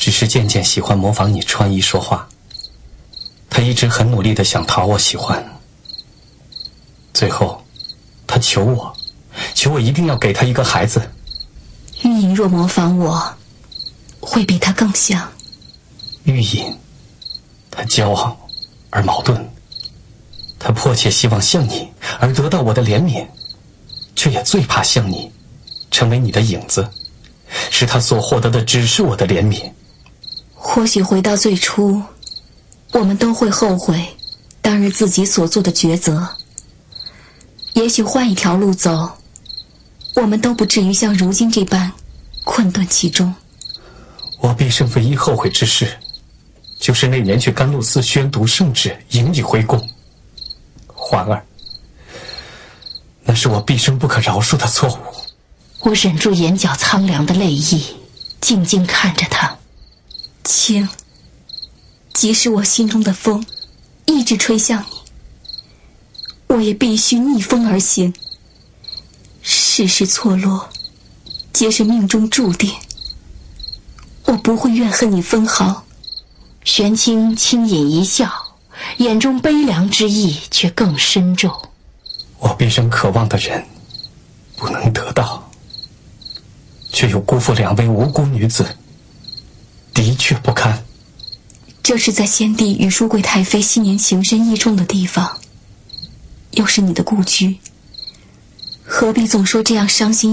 只是渐渐喜欢模仿你穿衣说话。他一直很努力地想讨我喜欢，最后他求我一定要给他一个孩子。 玉隐若模仿我，会比他更像。 玉隐，他骄傲而矛盾，他迫切希望像你而得到我的怜悯，却也最怕像你成为你的影子，使他所获得的只是我的怜悯。 或许回到最初，我们都会后悔当日自己所做的抉择，也许换一条路走，我们都不至于像如今这般困顿其中。 我毕生唯一后悔之事，就是那年去甘露寺宣读圣旨，引你回宫。环儿，那是我毕生不可饶恕的错误。 我忍住眼角苍凉的泪意，静静看着他。请，即使我心中的风一直吹向你，我也必须逆风而行。世事错落，皆是命中注定。我不会怨恨你分毫。玄清轻吟一笑，眼中悲凉之意却更深重。 我毕生渴望的人不能得到，却又辜负两位无辜女子，的确不堪。 这是在先帝与淑贵太妃昔年情深意重的地方，又是你的故居，何必总说这样伤心